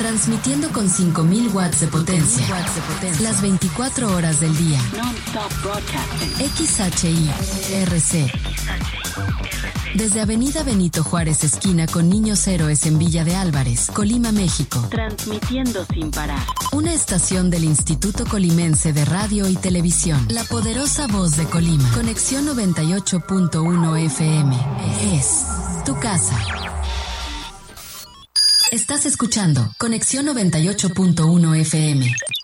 Transmitiendo con 5.000 watts de potencia. Las 24 horas del día. Non-stop broadcasting. XHIRC. Desde Avenida Benito Juárez, esquina con Niños Héroes en Villa de Álvarez, Colima, México. Transmitiendo sin parar. Una estación del Instituto Colimense de Radio y Televisión. La poderosa voz de Colima. Conexión 98.1 FM. Es tu casa. Estás escuchando Conexión 98.1 FM.